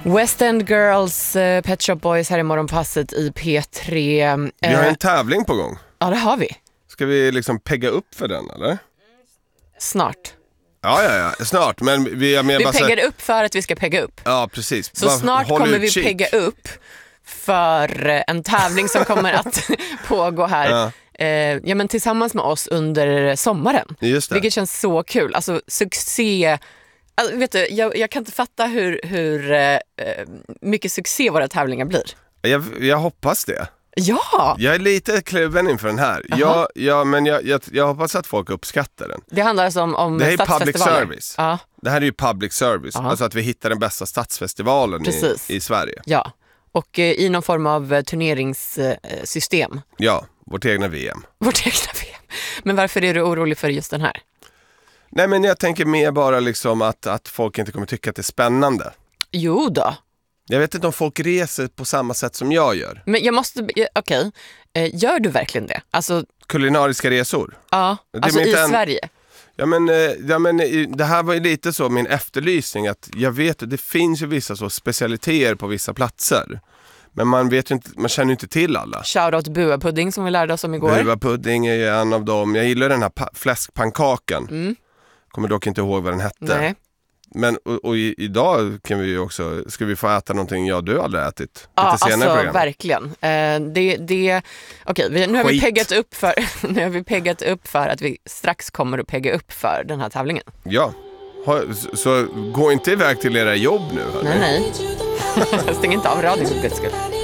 West End Girls, Pet Shop Boys här i morgonpasset i P3. Vi har en tävling på gång. Ja, det har vi. Ska vi liksom pegga upp för den, eller? Snart. Ja, snart. Men vi peggar upp för att vi ska pegga upp. Ja, precis. Så snart kommer vi pegga upp för en tävling som kommer att pågå här. Ja, men tillsammans med oss under sommaren. Just det. Vilket känns så kul. Alltså succé. Alltså, vet du, jag kan inte fatta hur mycket succé våra tävlingar blir. Jag hoppas det. Ja! Jag är lite kluven inför den här. Men jag hoppas att folk uppskattar den. Det handlar alltså om det är public service. Ja. Det här är ju public service. Alltså att vi hittar den bästa stadsfestivalen i Sverige. Ja, och i någon form av turneringssystem. Ja, vårt egna VM. Men varför är du orolig för just den här? Nej, men jag tänker mer bara liksom att folk inte kommer tycka att det är spännande. Jo då. Jag vet inte om folk reser på samma sätt som jag gör. Men jag måste, okej. Gör du verkligen det? Alltså, kulinariska resor? Ja, alltså i Sverige. Ja men det här var ju lite så min efterlysning, att jag vet att det finns ju vissa så specialiteter på vissa platser. Men man vet ju inte, man känner ju inte till alla. Shoutout buapudding som vi lärde oss om igår. Buapudding är ju en av dem. Jag gillar den här fläskpankakan. Kommer dock inte ihåg vad den hette. Nej. Men och idag kan vi ju också, ska vi få äta någonting du aldrig ätit? Ja, alltså verkligen. Okej, nu har vi peggat upp för att vi strax kommer att pegga upp för den här tävlingen. Ja, så gå inte iväg till era jobb nu. Nej. Stäng inte av radion för guds skull.